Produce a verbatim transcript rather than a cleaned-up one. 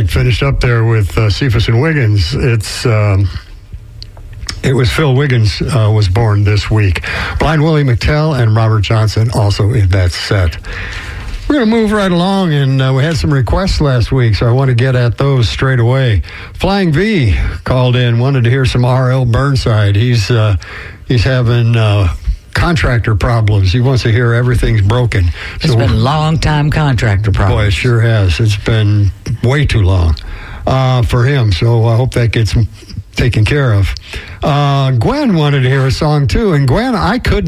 right, finished up there with uh, Cephas and Wiggins. It's um, it was Phil Wiggins uh, was born this week. Blind Willie McTell and Robert Johnson also in that set. We're going to move right along, and uh, we had some requests last week, so I want to get at those straight away. Flying V called in, wanted to hear some R L Burnside. He's uh, he's having uh, contractor problems. He wants to hear everything's broken. It's so, been long-time contractor problems. Boy, it sure has. It's been way too long uh, for him, so I hope that gets taken care of. Uh, Gwen wanted to hear a song, too, and Gwen, I could